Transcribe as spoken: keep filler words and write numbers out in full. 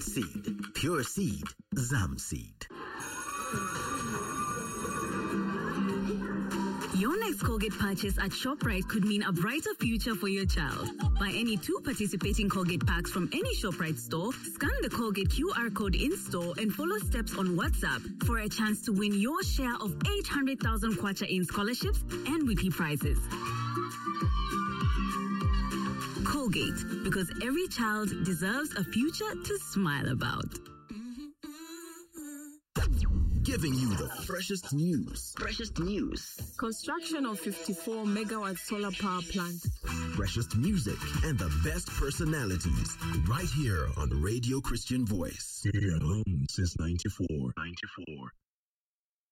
seed. Pure seed. Zam seed. Your next Colgate purchase at ShopRite could mean a brighter future for your child. Buy any two participating Colgate packs from any ShopRite store, scan the Colgate Q R code in-store, and follow steps on WhatsApp for a chance to win your share of eight hundred thousand kwacha in scholarships and weekly prizes. Colgate, because every child deserves a future to smile about. Giving you the freshest news. Freshest news. Construction of fifty-four megawatt solar power plant. Freshest music and the best personalities. Right here on Radio Christian Voice. Here at home since ninety-four. ninety-four.